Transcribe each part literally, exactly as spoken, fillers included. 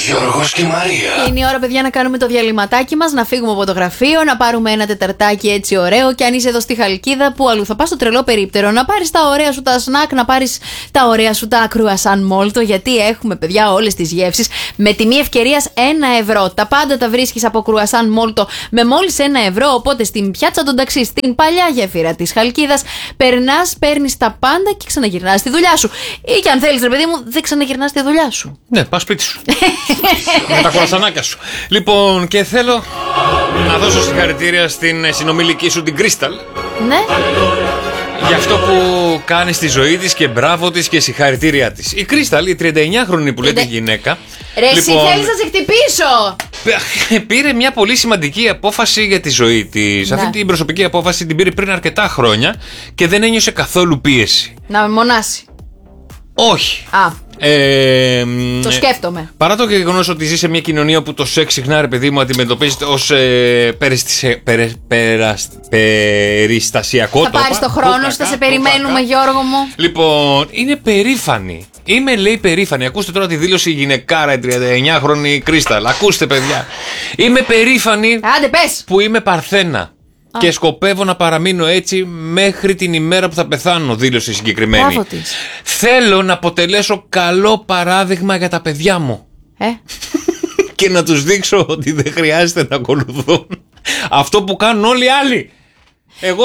Γιώργος και Μαρία. Είναι η ώρα, παιδιά, να κάνουμε το διαλυματάκι μας, να φύγουμε από το γραφείο, να πάρουμε ένα τεταρτάκι έτσι ωραίο. Και αν είσαι εδώ στη Χαλκίδα, που αλλού θα πας στο τρελό περίπτερο, να πάρεις τα ωραία σου τα σνακ, να πάρεις τα ωραία σου τα κρουασάν μόλτο. Γιατί έχουμε, παιδιά, όλες τις γεύσεις με τιμή ευκαιρίας ένα ευρώ. Τα πάντα τα βρίσκεις από κρουασάν μόλτο με μόλις ένα ευρώ. Οπότε στην πιάτσα των ταξί, στην παλιά γέφυρα της Χαλκίδας, περνάς, παίρνεις τα πάντα και ξαναγυρνάς στη δουλειά σου. Ή και αν θέλεις, ρε παιδί μου, δεν ξαναγυρνάς στη δουλειά σου. Ναι, πας σπίτι σου. Με τα κουρασανάκια σου. Λοιπόν, και θέλω να δώσω συγχαρητήρια στην συνομιλική σου, την Κρίσταλ. Ναι. Για αυτό που κάνει στη ζωή της και μπράβο της και συγχαρητήρια της. Η Κρίσταλ, η τριανταεννιάχρονη που λέτε γυναίκα. Ρε, εσύ θέλεις να σε χτυπήσω. Πήρε μια πολύ σημαντική απόφαση για τη ζωή της. Ναι. Αυτή την προσωπική απόφαση την πήρε πριν αρκετά χρόνια και δεν ένιωσε καθόλου πίεση. Να με μονάσει. Όχι. Α. Ε, το σκέφτομαι. Παρά το γεγονός ότι ζει σε μια κοινωνία που το σεξ συχνά, ρε παιδί μου, αντιμετωπίζεται ως ε, περιστασια, περι, περασ, περιστασιακό. Θα πάρεις το χρόνο σου, θα σε περιμένουμε, Γιώργο μου. Λοιπόν, είναι περήφανη. Είμαι, λέει, περήφανη. Ακούστε τώρα τη δήλωση η γυναικάρα, η τριανταεννιάχρονη Κρίσταλ. Ακούστε, παιδιά. Είμαι περήφανη. Άντε, πες. Που είμαι παρθένα. Α. Και σκοπεύω να παραμείνω έτσι μέχρι την ημέρα που θα πεθάνω, δήλωσε η συγκεκριμένη. Μπράβο της. Θέλω να αποτελέσω καλό παράδειγμα για τα παιδιά μου. Ε. Και να τους δείξω ότι δεν χρειάζεται να ακολουθούν αυτό που κάνουν όλοι οι άλλοι. Εγώ...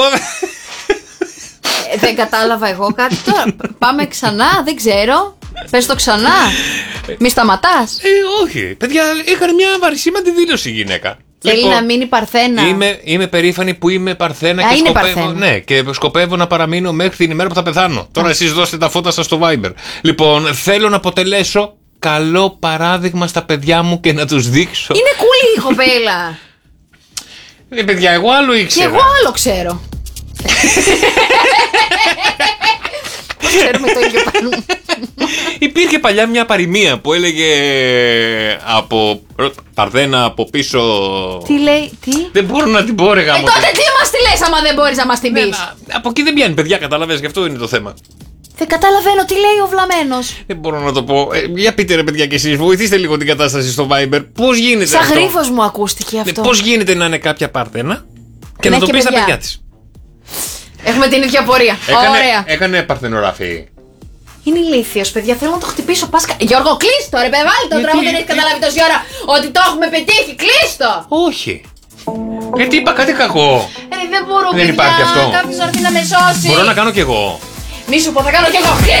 Ε, δεν κατάλαβα εγώ κάτι τώρα. Πάμε ξανά, δεν ξέρω. Πες το ξανά. Μη σταματάς. Ε, όχι. Παιδιά, έκανε μια βαρισίμαντη δήλωση η γυναίκα. Θέλει λοιπόν, να μείνει παρθένα. Είμαι, είμαι περήφανη που είμαι παρθένα. Α, και, είναι σκοπεύω, παρθένα. ναι, και σκοπεύω να παραμείνω μέχρι την ημέρα που θα πεθάνω. Α. Τώρα εσείς δώστε τα φώτα σας στο Viber. Λοιπόν, θέλω να αποτελέσω καλό παράδειγμα στα παιδιά μου και να τους δείξω. Είναι κούλη η κοπέλα. Ε, παιδιά, εγώ άλλο ήξερα. Και εγώ άλλο ξέρω. Πώς ξέρουμε το ίδιο πάνω. Υπήρχε παλιά μια παροιμία που έλεγε από παρθένα από πίσω. Τι λέει, τι? Δεν μπορώ να την πω, ρε γάμο. Ε, τότε τι μας τη λες άμα δεν μπορείς να μας την πεις? Ναι, από εκεί δεν πιάνει, παιδιά, καταλαβαίνεις, γι' αυτό είναι το θέμα. Δεν καταλαβαίνω τι λέει ο βλαμμένος. Δεν μπορώ να το πω. Ε, για πείτε, ρε παιδιά, κι εσείς, βοηθήστε λίγο την κατάσταση στο Viber. Πώς γίνεται Σαν αυτό? γρίφος μου ακούστηκε αυτό. Ναι, πώς γίνεται να είναι κάποια παρθένα και ναι, να το και πει στα παιδιά. παιδιά της? Έχουμε την ίδια πορεία. Έκανε, Ωραία. Έκανε παρθενογραφή. Είναι ηλίθιος, παιδιά. Θέλω να το χτυπήσω. Πάσκα. Γιώργο, κλείστο, ρε παιδάκι. Το τραγούδι δεν έχει καταλάβει τόση ώρα ότι το έχουμε πετύχει. Κλείστο. Όχι. Γιατί είπα κάτι κακό. Ε, δεν μπορώ, Δεν παιδιά. υπάρχει αυτό. Κάποιος να έρθει να με σώσει. Μπορώ να κάνω κι εγώ. Μη σου πω, θα κάνω κι εγώ. Κλείστο.